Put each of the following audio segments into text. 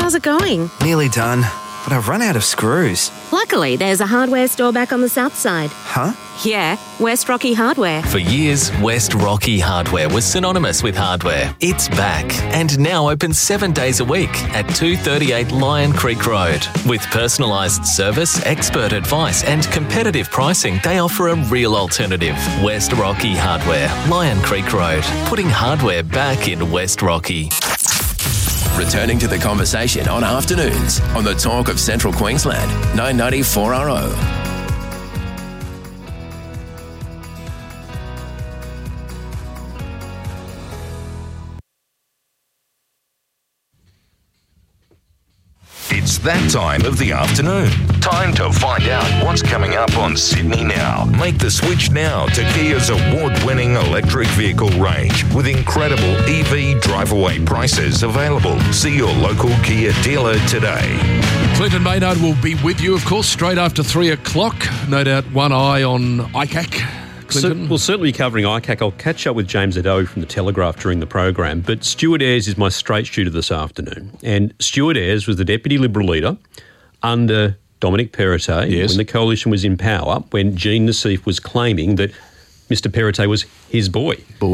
How's it going? Nearly done, but I've run out of screws. Luckily, there's a hardware store back on the south side. Huh? Yeah, West Rocky Hardware. For years, West Rocky Hardware was synonymous with hardware. It's back and now open 7 days a week at 238 Lion Creek Road. With personalised service, expert advice and competitive pricing, they offer a real alternative. West Rocky Hardware, Lion Creek Road, putting hardware back in West Rocky. Returning to the conversation on afternoons on the Talk of Central Queensland, 990 4RO. It's that time of the afternoon. Time to find out what's coming up on Sydney Now. Make the switch now to Kia's award-winning electric vehicle range with incredible EV drive-away prices available. See your local Kia dealer today. Clinton Maynard will be with you, of course, straight after 3 o'clock. No doubt one eye on ICAC. Clinton? We'll certainly be covering ICAC. I'll catch up with James Adowie from the Telegraph during the program. But Stuart Ayres is my straight shooter this afternoon. And Stuart Ayres was the Deputy Liberal leader under Dominic Perrottet when the coalition was in power, when Jean Nassif was claiming that Mr Perrottet was his boy.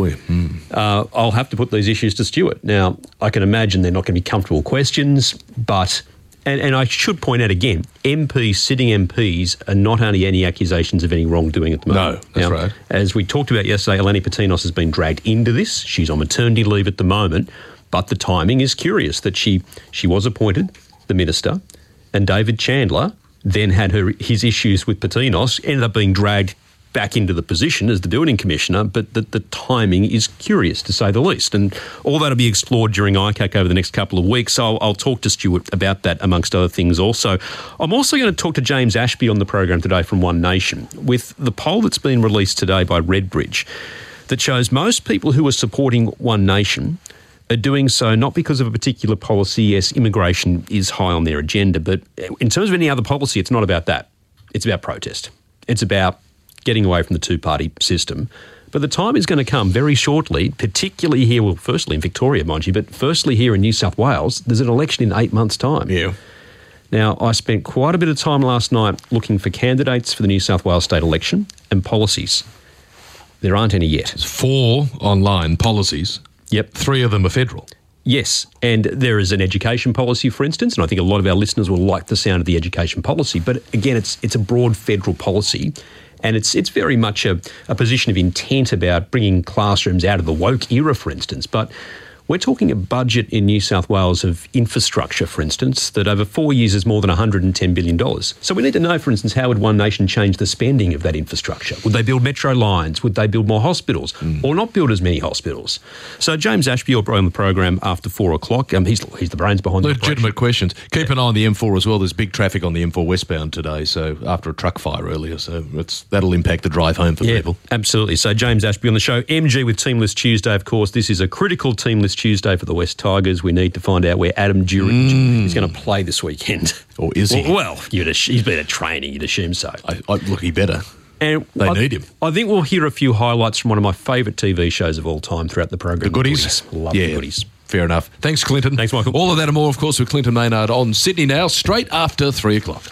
I'll have to put these issues to Stuart. Now, I can imagine they're not going to be comfortable questions, but... And I should point out again, sitting MPs are not only any accusations of any wrongdoing at the moment. No, that's right. As we talked about yesterday, Eleni Patinos has been dragged into this. She's on maternity leave at the moment, but the timing is curious that she was appointed the minister, and David Chandler then had his issues with Patinos, ended up being dragged back into the position as the building commissioner, but the timing is curious, to say the least. And all that will be explored during ICAC over the next couple of weeks. So I'll talk to Stuart about that, amongst other things also. I'm also going to talk to James Ashby on the program today from One Nation, with the poll that's been released today by Redbridge that shows most people who are supporting One Nation are doing so not because of a particular policy. Yes, immigration is high on their agenda, but in terms of any other policy, it's not about that. It's about protest. It's about getting away from the two-party system. But the time is going to come very shortly, particularly here, well, firstly in Victoria, mind you, but firstly here in New South Wales, there's an election in 8 months' time. Yeah. Now, I spent quite a bit of time last night looking for candidates for the New South Wales state election and policies. There aren't any yet. There's 4 online policies. Yep. 3 of them are federal. Yes, and there is an education policy, for instance, and I think a lot of our listeners will like the sound of the education policy, but again, it's a broad federal policy. And it's very much a position of intent about bringing classrooms out of the woke era, for instance. But we're talking a budget in New South Wales of infrastructure, for instance, that over 4 years is more than $110 billion. So we need to know, for instance, how would One Nation change the spending of that infrastructure? Would they build metro lines? Would they build more hospitals? Or not build as many hospitals? So James Ashby will be on the program after 4 o'clock. He's the brains behind the legitimate questions. Keep an eye on the M4 as well. There's big traffic on the M4 westbound today, so after a truck fire earlier. So that'll impact the drive home for people. Absolutely. So James Ashby on the show. MG with Teamless Tuesday, of course. This is a critical Teamless Tuesday for the West Tigers. We need to find out where Adam Durridge is going to play this weekend. Or is he? Well, he's been at training, you'd assume so. Look, he better. And they need him. I think we'll hear a few highlights from one of my favourite TV shows of all time throughout the program. The Goodies. Love the Goodies. Fair enough. Thanks, Clinton. Thanks, Michael. All of that and more, of course, with Clinton Maynard on Sydney Now, straight after 3 o'clock.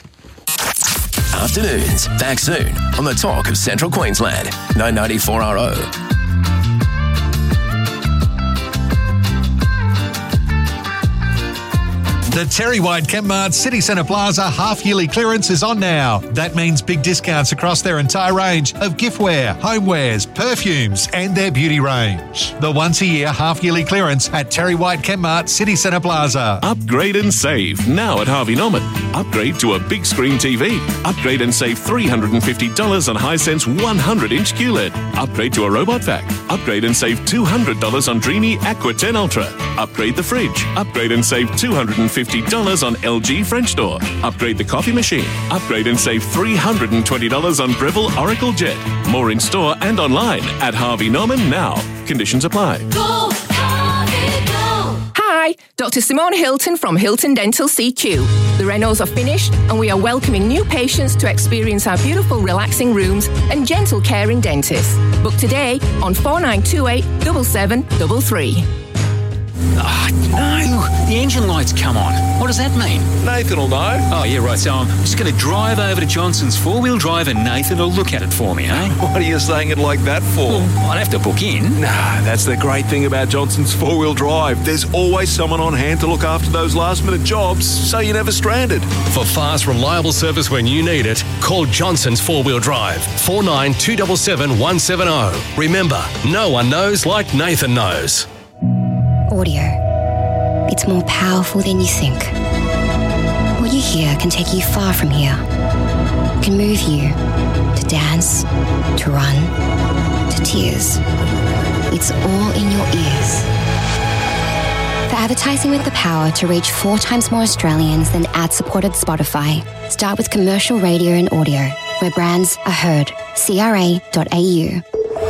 Afternoons, back soon on the Talk of Central Queensland, 990 4RO. The Terry White Chemmart City Centre Plaza half-yearly clearance is on now. That means big discounts across their entire range of giftware, homewares, perfumes and their beauty range. The once-a-year half-yearly clearance at Terry White Chemmart City Centre Plaza. Upgrade and save now at Harvey Norman. Upgrade to a big screen TV. Upgrade and save $350 on Hisense 100-inch QLED. Upgrade to a robot vac. Upgrade and save $200 on Dreamy Aqua 10 Ultra. Upgrade the fridge. Upgrade and save $250 on LG French door. Upgrade the coffee machine. Upgrade and save $320 on Breville Oracle Jet. More in store and online at Harvey Norman now. Conditions apply. Go, Harvey, go. Hi, Dr. Simone Hilton from Hilton Dental CQ. The renos are finished and we are welcoming new patients to experience our beautiful relaxing rooms and gentle caring dentists. Book today on 4928 7733. No, the engine engine lights come on. What does that mean? Nathan will know. Oh, yeah, right. So I'm just going to drive over to Johnson's four-wheel drive and Nathan will look at it for me, eh? What are you saying it like that for? Well, I'd have to book in. Nah, that's the great thing about Johnson's four-wheel drive. There's always someone on hand to look after those last-minute jobs, so you're never stranded. For fast, reliable service when you need it, call Johnson's four-wheel drive. 49277170. Remember, no one knows like Nathan knows. Audio. It's more powerful than you think. What you hear can take you far from here. It can move you to dance, to run, to tears. It's all in your ears. For advertising with the power to reach 4 times more Australians than ad-supported Spotify, start with commercial radio and audio, where brands are heard. CRA.au.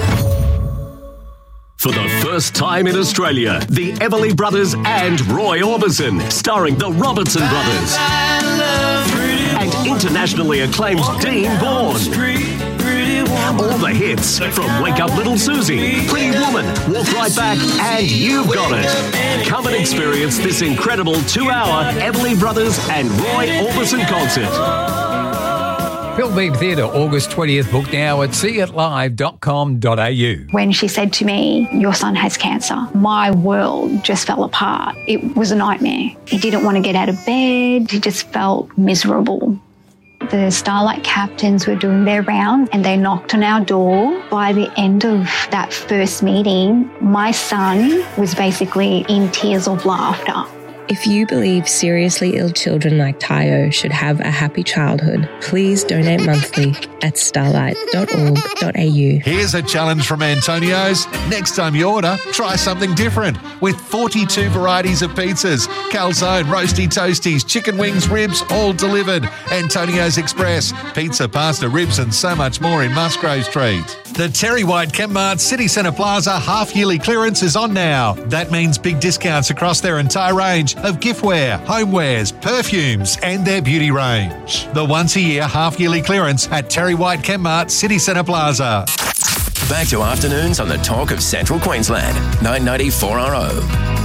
For the first time in Australia, the Everly Brothers and Roy Orbison, starring the Robertson Brothers. And internationally acclaimed Dean Bourne. All the hits from Wake Up Little Susie, Pretty Woman, Walk Right Back, and You've Got It. Come and experience this incredible 2-hour Everly Brothers and Roy Orbison concert. Phil Beebe Theatre, August 20th. Book now at seeitlive.com.au. When she said to me, your son has cancer, my world just fell apart. It was a nightmare. He didn't want to get out of bed. He just felt miserable. The Starlight captains were doing their round and they knocked on our door. By the end of that first meeting, my son was basically in tears of laughter. If you believe seriously ill children like Tayo should have a happy childhood, please donate monthly at starlight.org.au. Here's a challenge from Antonio's. Next time you order, try something different. With 42 varieties of pizzas, calzone, roasty toasties, chicken wings, ribs, all delivered. Antonio's Express, pizza, pasta, ribs and so much more in Musgrave Street. The Terry White Chemmart City Centre Plaza half-yearly clearance is on now. That means big discounts across their entire range of giftware, homewares, perfumes and their beauty range. The once-a-year half-yearly clearance at Terry White Chemmart City Centre Plaza. Back to afternoons on the Talk of Central Queensland, 990 4RO.